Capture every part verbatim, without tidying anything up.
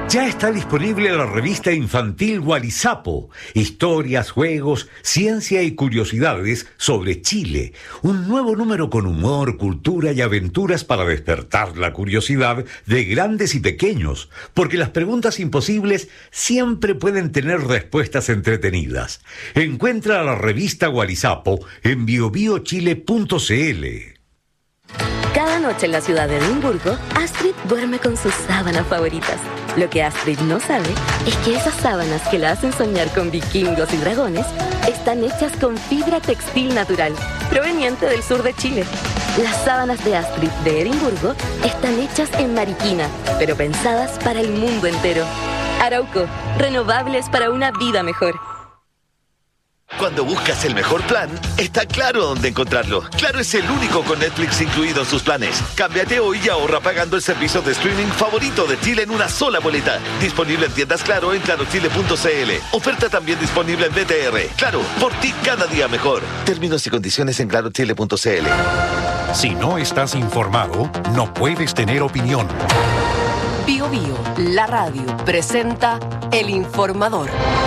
Ya está disponible la revista infantil Gualizapo, historias, juegos, ciencia y curiosidades sobre Chile. Un nuevo número con humor, cultura y aventuras para despertar la curiosidad de grandes y pequeños, porque las preguntas imposibles siempre pueden tener respuestas entretenidas. Encuentra la revista Gualizapo en bio bio chile punto c l. Cada noche en la ciudad de Edimburgo, Astrid duerme con sus sábanas favoritas. Lo que Astrid no sabe es que esas sábanas que la hacen soñar con vikingos y dragones están hechas con fibra textil natural, proveniente del sur de Chile. Las sábanas de Astrid de Edimburgo están hechas en Mariquina, pero pensadas para el mundo entero. Arauco, renovables para una vida mejor. Cuando buscas el mejor plan, está Claro dónde encontrarlo. Claro es el único con Netflix incluido en sus planes. Cámbiate hoy y ahorra pagando el servicio de streaming favorito de Chile en una sola boleta. Disponible en tiendas Claro en claro chile punto c l. Oferta también disponible en B T R. Claro, por ti cada día mejor. Términos y condiciones en claro chile punto c l. Si no estás informado, no puedes tener opinión. Bio Bio, la radio, presenta El Informador.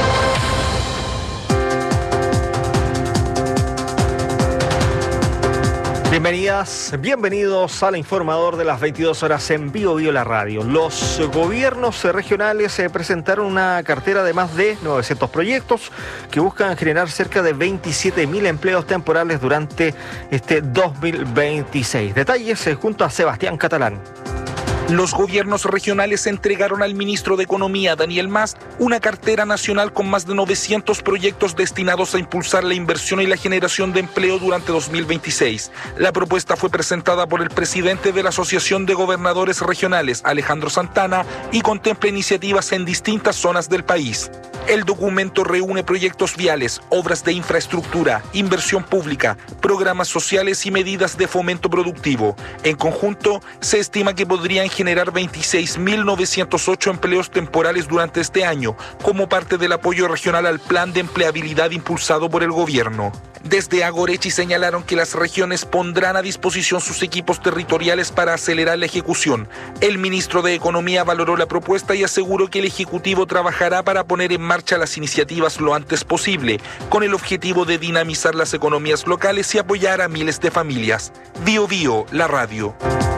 Bienvenidas, bienvenidos al Informador de las veintidós horas en Bio Bio la radio. Los gobiernos regionales eh, presentaron una cartera de más de novecientos proyectos que buscan generar cerca de veintisiete mil empleos temporales durante este dos mil veintiséis. Detalles eh, junto a Sebastián Catalán. Los gobiernos regionales entregaron al ministro de Economía, Daniel Mas, una cartera nacional con más de novecientos proyectos destinados a impulsar la inversión y la generación de empleo durante dos mil veintiséis. La propuesta fue presentada por el presidente de la Asociación de Gobernadores Regionales, Alejandro Santana, y contempla iniciativas en distintas zonas del país. El documento reúne proyectos viales, obras de infraestructura, inversión pública, programas sociales y medidas de fomento productivo. En conjunto, se estima que podrían generar veintiséis mil novecientos ocho empleos temporales durante este año, como parte del apoyo regional al plan de empleabilidad impulsado por el gobierno. Desde Agorechi señalaron que las regiones pondrán a disposición sus equipos territoriales para acelerar la ejecución. El ministro de Economía valoró la propuesta y aseguró que el Ejecutivo trabajará para poner en marcha las iniciativas lo antes posible, con el objetivo de dinamizar las economías locales y apoyar a miles de familias. Bio Bio, la radio.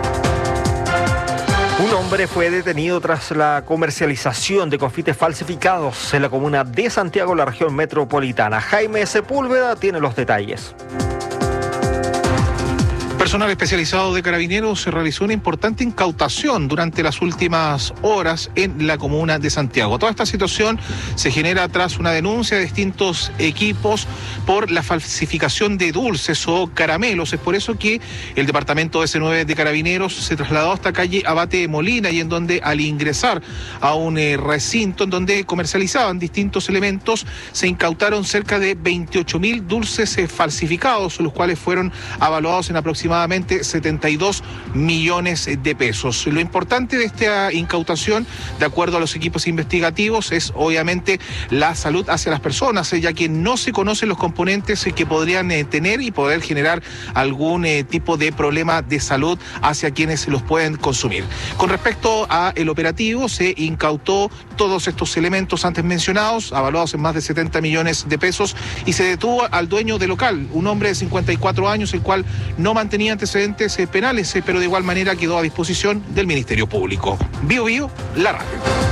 Un hombre fue detenido tras la comercialización de confites falsificados en la comuna de Santiago, la región metropolitana. Jaime Sepúlveda tiene los detalles. Personal especializado de Carabineros se realizó una importante incautación durante las últimas horas en la comuna de Santiago. Toda esta situación se genera tras una denuncia de distintos equipos por la falsificación de dulces o caramelos. Es por eso que el departamento ese nueve de Carabineros se trasladó hasta calle Abate Molina, y en donde al ingresar a un eh, recinto en donde comercializaban distintos elementos, se incautaron cerca de veintiocho mil dulces eh, falsificados, los cuales fueron avaluados en aproximadamente setenta y dos millones de pesos. Lo importante de esta incautación, de acuerdo a los equipos investigativos, es obviamente la salud hacia las personas, ya que no se conocen los componentes que podrían eh, tener y poder generar algún eh, tipo de problema de salud hacia quienes los pueden consumir. Con respecto al operativo, se incautó todos estos elementos antes mencionados, avaluados en más de setenta millones de pesos, y se detuvo al dueño del local, un hombre de cincuenta y cuatro años, el cual no mantenía antecedentes eh, penales, eh, pero de igual manera quedó a disposición del Ministerio Público. Bio Bio, la radio.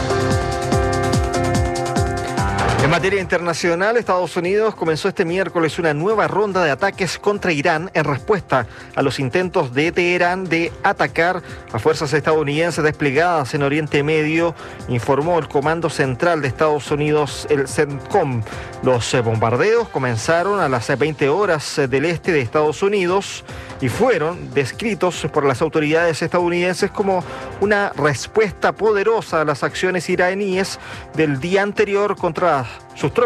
En materia internacional, Estados Unidos comenzó este miércoles una nueva ronda de ataques contra Irán en respuesta a los intentos de Teherán de atacar a fuerzas estadounidenses desplegadas en Oriente Medio, informó el Comando Central de Estados Unidos, el CENTCOM. Los bombardeos comenzaron a las veinte horas del este de Estados Unidos y fueron descritos por las autoridades estadounidenses como una respuesta poderosa a las acciones iraníes del día anterior contra sus tropas.